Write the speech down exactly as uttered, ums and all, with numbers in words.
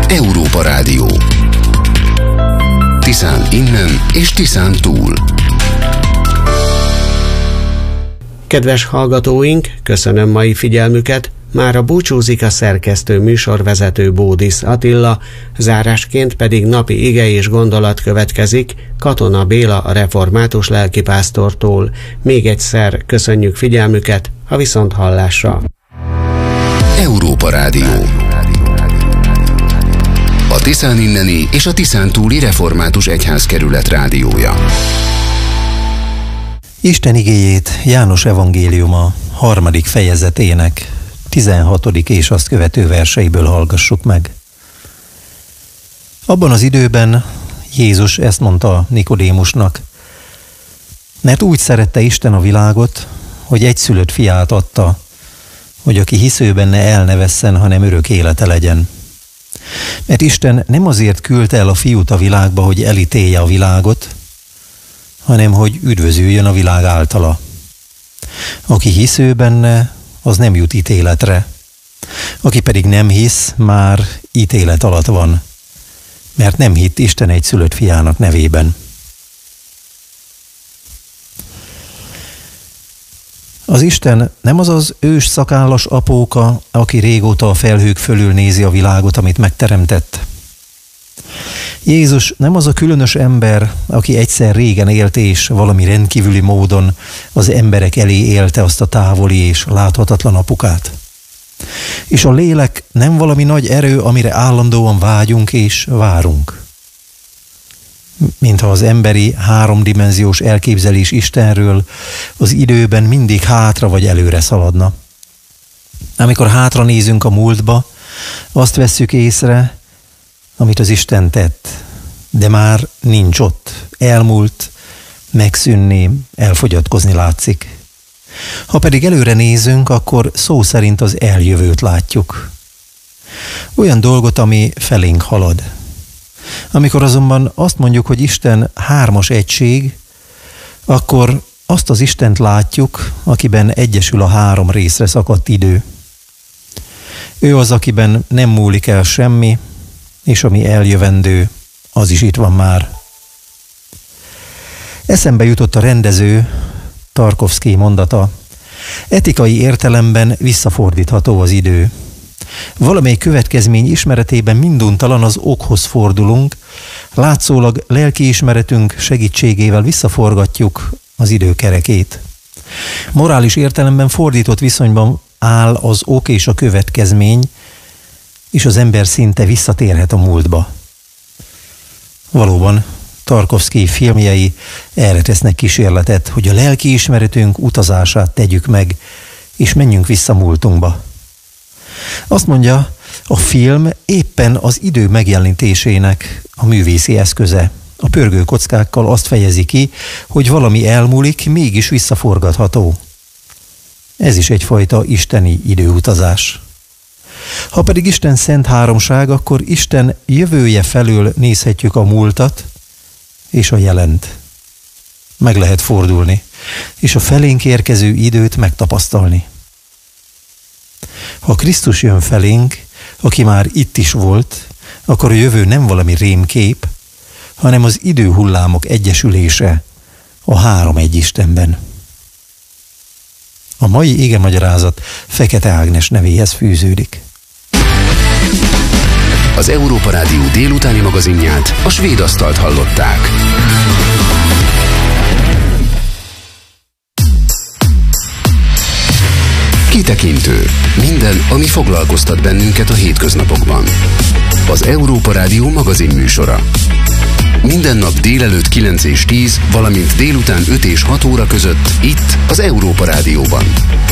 Európa Rádió. Tiszán innen és Tiszán túl. Kedves hallgatóink, köszönöm mai figyelmüket. Mára búcsúzik a szerkesztő műsorvezető Bódisz Attila, zárásként pedig napi ige és gondolat következik Katona Béla a református lelkipásztortól. Még egyszer köszönjük figyelmüket, a viszonthallásra. Európa Rádió. A Tiszán inneni és a Tiszán túli református egyházkerület rádiója. Isten igéjét János evangéliuma harmadik fejezetének tizenhatodik és azt követő verseiből hallgassuk meg. Abban az időben Jézus ezt mondta Nikodémusnak: mert úgy szerette Isten a világot, hogy egyszülött fiát adta, hogy aki hisző benne el ne vesszen, hanem örök élete legyen. Mert Isten nem azért küldte el a fiút a világba, hogy elítélje a világot, hanem hogy üdvözüljön a világ általa. Aki hisző benne, az nem jut ítéletre. Aki pedig nem hisz, már ítélet alatt van, mert nem hitt Isten egyszülött fiának nevében. Az Isten nem az az ős szakállas apóka, aki régóta a felhők fölül nézi a világot, amit megteremtett. Jézus nem az a különös ember, aki egyszer régen élt és valami rendkívüli módon az emberek elé élte azt a távoli és láthatatlan apukát. És a lélek nem valami nagy erő, amire állandóan vágyunk és várunk. Mintha az emberi háromdimenziós elképzelés Istenről az időben mindig hátra vagy előre szaladna. Amikor hátra nézünk a múltba, azt vesszük észre, amit az Isten tett, de már nincs ott, elmúlt, megszűnni, elfogyatkozni látszik. Ha pedig előre nézünk, akkor szó szerint az eljövőt látjuk. Olyan dolgot, ami felénk halad. Amikor azonban azt mondjuk, hogy Isten hármas egység, akkor azt az Istent látjuk, akiben egyesül a három részre szakadt idő. Ő az, akiben nem múlik el semmi, és ami eljövendő, az is itt van már. Eszembe jutott a rendező Tarkovszky mondata: etikai értelemben visszafordítható az idő. Valamely következmény ismeretében minduntalan az okhoz fordulunk, látszólag lelkiismeretünk segítségével visszaforgatjuk az idő kerekét. Morális értelemben fordított viszonyban áll az ok és a következmény, és az ember szinte visszatérhet a múltba. Valóban Tarkovszky filmjei erre tesznek kísérletet, hogy a lelkiismeretünk utazását tegyük meg, és menjünk vissza múltunkba. Azt mondja, a film éppen az idő megjelenítésének a művészi eszköze. A pörgő kockákkal azt fejezi ki, hogy valami elmúlik, mégis visszaforgatható. Ez is egyfajta isteni időutazás. Ha pedig Isten szent háromság, akkor Isten jövője felől nézhetjük a múltat és a jelent. Meg lehet fordulni, és a felénk érkező időt megtapasztalni. Ha Krisztus jön felénk, aki már itt is volt, akkor a jövő nem valami rémkép, hanem az időhullámok egyesülése a három egy Istenben. A mai igemagyarázat Fekete Ágnes nevéhez fűződik. Az Európa Rádió délutáni magazinját, a Svéd asztalt hallották. Kitekintő. Minden, ami foglalkoztat bennünket a hétköznapokban. Az Európa Rádió magazin műsora. Minden nap délelőtt kilenc és tíz, valamint délután öt és hat óra között itt az Európa Rádióban.